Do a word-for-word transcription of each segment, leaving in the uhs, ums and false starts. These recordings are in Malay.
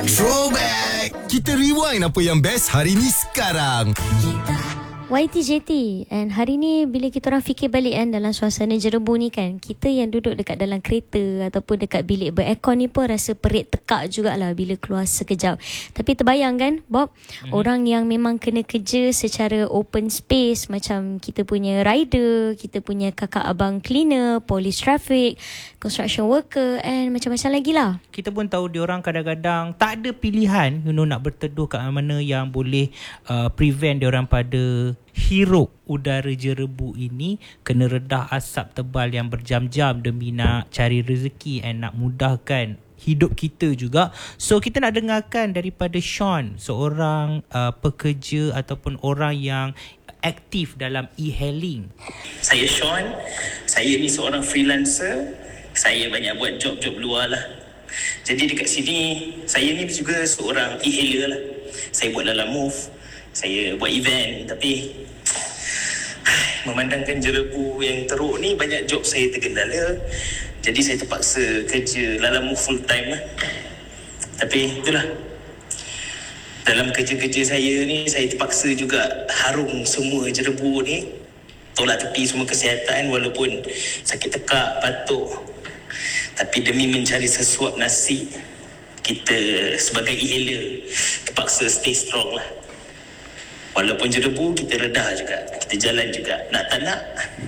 Throwback. Kita rewind apa yang best hari ni sekarang. Y T J T. And hari ni bila kita orang fikir balik kan, dalam suasana jerebu ni kan, kita yang duduk dekat dalam kereta ataupun dekat bilik beraircon ni pun rasa perit tekak jugalah bila keluar sekejap. Tapi terbayang kan Bob, mm-hmm. orang yang memang kena kerja secara open space, macam kita punya rider, kita punya kakak abang cleaner, police traffic, construction worker and macam-macam lagi lah. Kita pun tahu diorang kadang-kadang tak ada pilihan, you know, nak berteduh kat mana yang boleh uh, prevent diorang pada hirup udara jerebu ini, kena redah asap tebal yang berjam-jam demi nak cari rezeki and nak mudahkan hidup kita juga. So kita nak dengarkan daripada Sean, seorang uh, pekerja ataupun orang yang aktif dalam e-hailing. Saya Sean, saya ni seorang freelancer. Saya banyak buat job-job luar lah. Jadi dekat sini, saya ni juga seorang e-hailer lah. Saya buat dalam Move, saya buat event. Tapi memandangkan jerebu yang teruk ni, banyak job saya tergendala. Jadi saya terpaksa kerja dalam Move full time lah. Tapi itulah, dalam kerja-kerja saya ni, saya terpaksa juga harung semua jerebu ni, tolak tepi semua kesihatan walaupun sakit tekak, batuk. Tapi demi mencari sesuap nasi, kita sebagai e-hailer terpaksa stay strong lah. Walaupun jerebu, kita redah juga, kita jalan juga. Nak tak nak,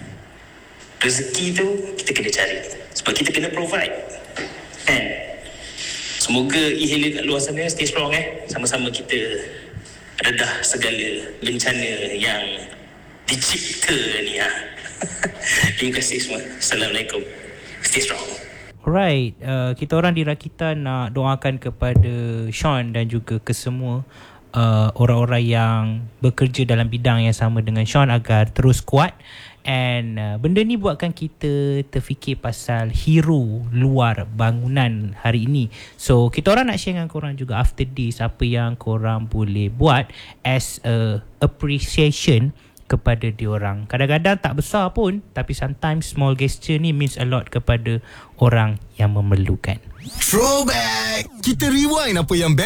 rezeki tu kita kena cari, sebab kita kena provide. And semoga e-hailer kat luar sana stay strong eh. Sama-sama kita redah segala bencana yang dicipta ni ha. Terima kasih semua. Assalamualaikum. Stay strong. Alright, uh, kita orang di Rakita nak doakan kepada Sean dan juga ke semua uh, orang-orang yang bekerja dalam bidang yang sama dengan Sean agar terus kuat. And uh, benda ni buatkan kita terfikir pasal hero luar bangunan hari ini. So kita orang nak share dengan korang juga after this, apa yang korang boleh buat as a appreciation kepada diorang. Kadang-kadang tak besar pun, tapi sometimes small gesture ni means a lot kepada orang yang memerlukan. Throwback. Kita rewind apa yang best